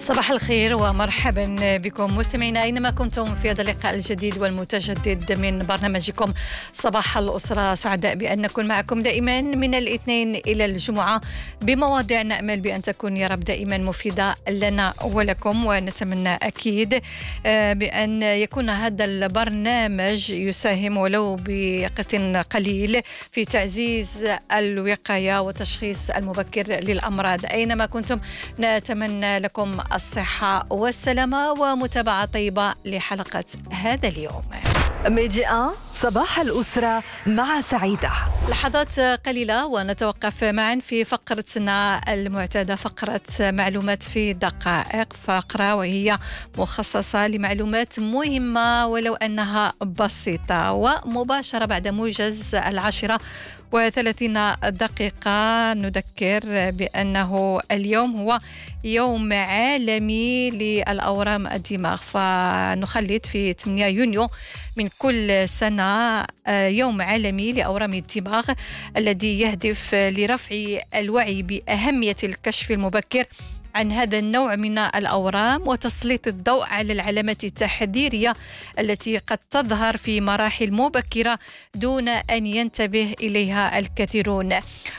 صباح الخير ومرحبا بكم مستمعينا أينما كنتم في هذا اللقاء الجديد والمتجدد من برنامجكم صباح الأسرة. سعداء بأن نكون معكم دائما من الاثنين إلى الجمعة بمواضيع نأمل بأن تكون يا رب دائما مفيدة لنا ولكم، ونتمنى أكيد بأن يكون هذا البرنامج يساهم ولو بقسط قليل في تعزيز الوقاية وتشخيص المبكر للأمراض. أينما كنتم نتمنى لكم الصحة والسلامة ومتابعة طيبة لحلقة هذا اليوم. ميديا صباح الأسرة مع سعيدة. لحظات قليلة ونتوقف معا في فقرتنا المعتادة، فقرة معلومات في دقائق، فقرة وهي مخصصة لمعلومات مهمة ولو أنها بسيطة، ومباشرة بعد موجز 10:30 نذكر بأنه اليوم هو يوم عالمي للأورام الدماغ، فنخلد في 8 يونيو من كل سنة يوم عالمي لأورام الدماغ الذي يهدف لرفع الوعي بأهمية الكشف المبكر عن هذا النوع من الأورام وتسليط الضوء على العلامات التحذيرية التي قد تظهر في مراحل مبكرة دون أن ينتبه إليها الكثيرون.